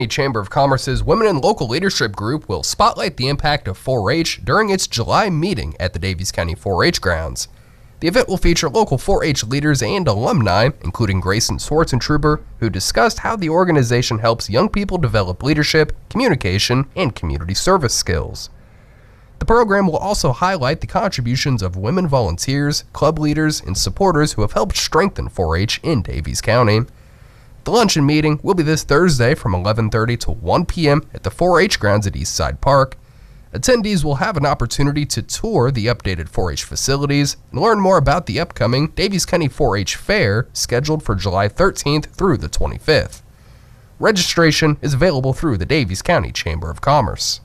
The Chamber of Commerce's Women in Local Leadership Group will spotlight the impact of 4-H during its July meeting at the Davies County 4-H grounds. The event will feature local 4-H leaders and alumni, including Grayson Swartzentrooper, who discussed how the organization helps young people develop leadership, communication, and community service skills. The program will also highlight the contributions of women volunteers, club leaders, and supporters who have helped strengthen 4-H in Davies County. The luncheon meeting will be this Thursday from 11:30 to 1 p.m. at the 4-H grounds at Eastside Park. Attendees will have an opportunity to tour the updated 4-H facilities and learn more about the upcoming Davies County 4-H Fair scheduled for July 13th through the 25th. Registration is available through the Davies County Chamber of Commerce.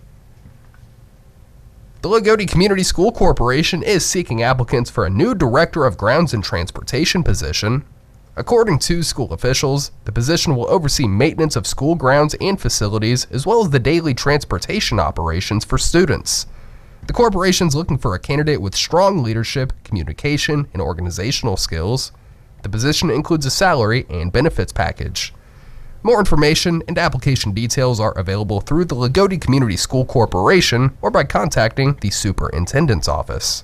The Lagodi Community School Corporation is seeking applicants for a new Director of Grounds and Transportation position. According to school officials, the position will oversee maintenance of school grounds and facilities, as well as the daily transportation operations for students. The corporation is looking for a candidate with strong leadership, communication, and organizational skills. The position includes a salary and benefits package. More information and application details are available through the Lagodi Community School Corporation or by contacting the Superintendent's Office.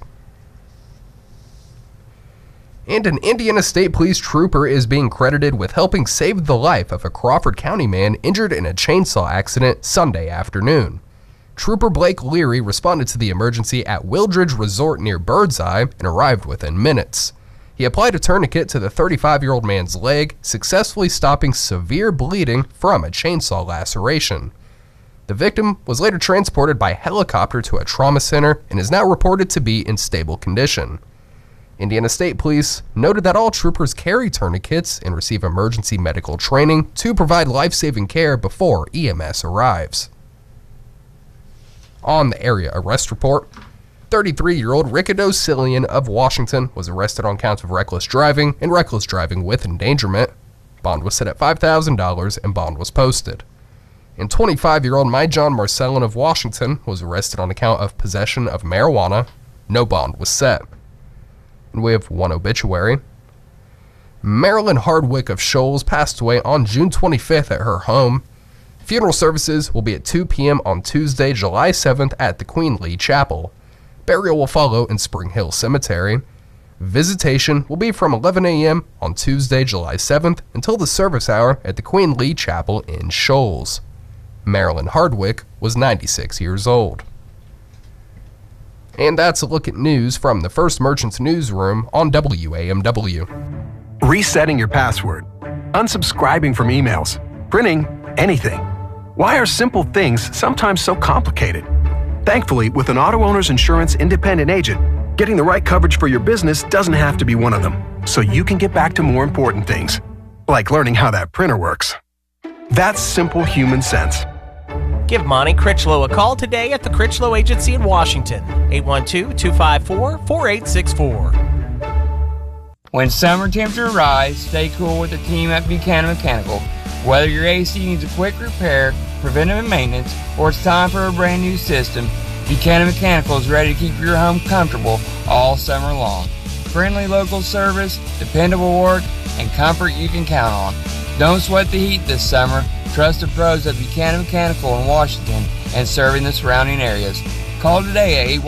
And an Indiana State Police trooper is being credited with helping save the life of a Crawford County man injured in a chainsaw accident Sunday afternoon. Trooper Blake Leary responded to the emergency at Wildridge Resort near Birdseye and arrived within minutes. He applied a tourniquet to the 35-year-old man's leg, successfully stopping severe bleeding from a chainsaw laceration. The victim was later transported by helicopter to a trauma center and is now reported to be in stable condition. Indiana State Police noted that all troopers carry tourniquets and receive emergency medical training to provide life-saving care before EMS arrives. On the area arrest report, 33-year-old Ricardo Cillian of Washington was arrested on counts of reckless driving and reckless driving with endangerment. Bond was set at $5,000 and bond was posted. And 25-year-old Myjon Marcellin of Washington was arrested on account of possession of marijuana. No bond was set. And we have one obituary. Marilyn Hardwick of Shoals passed away on June 25th at her home. Funeral services will be at 2 p.m. on Tuesday, July 7th at the Queen Lee Chapel. Burial will follow in Spring Hill Cemetery. Visitation will be from 11 a.m. on Tuesday, July 7th until the service hour at the Queen Lee Chapel in Shoals. Marilyn Hardwick was 96 years old. And that's a look at news from the First Merchants Newsroom on WAMW. Resetting your password, unsubscribing from emails, printing anything. Why are simple things sometimes so complicated? Thankfully, with an Auto Owners Insurance independent agent, getting the right coverage for your business doesn't have to be one of them, so you can get back to more important things, like learning how that printer works. That's simple human sense. Give Monty Critchlow a call today at the Critchlow Agency in Washington, 812-254-4864. When summer temperatures rise, stay cool with the team at Buchanan Mechanical. Whether your AC needs a quick repair, preventive maintenance, or it's time for a brand new system, Buchanan Mechanical is ready to keep your home comfortable all summer long. Friendly local service, dependable work, and comfort you can count on. Don't sweat the heat this summer. Trust the pros at Buchanan Mechanical in Washington and serving the surrounding areas. Call today at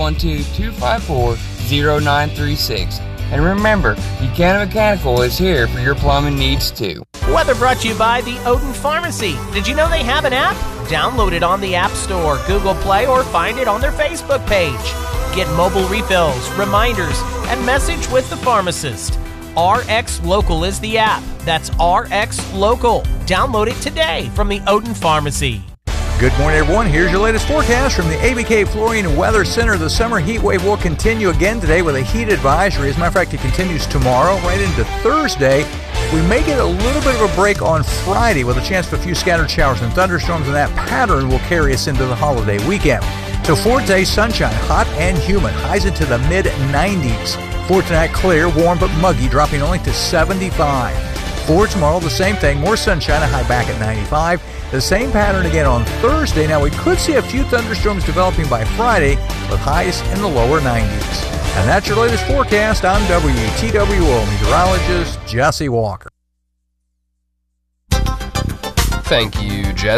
812-254-0936. And remember, Buchanan Mechanical is here for your plumbing needs too. Weather brought to you by the Odin Pharmacy. Did you know they have an app? Download it on the App Store, Google Play, or find it on their Facebook page. Get mobile refills, reminders, and message with the pharmacist. RX Local is the app. That's RX Local. Download it today from the Odin Pharmacy. Good morning, everyone. Here's your latest forecast from the ABK Flooring and Weather Center. The summer heat wave will continue again today with a heat advisory. As a matter of fact, it continues tomorrow right into Thursday. We may get a little bit of a break on Friday with a chance for a few scattered showers and thunderstorms, and that pattern will carry us into the holiday weekend. So for today, sunshine, hot and humid, highs into the mid-90s. For tonight, clear, warm but muggy, dropping only to 75. For tomorrow, the same thing, more sunshine, a high back at 95. The same pattern again on Thursday. Now, we could see a few thunderstorms developing by Friday, with highs in the lower 90s. And that's your latest forecast. I'm WTWO meteorologist Jesse Walker. Thank you, Jesse.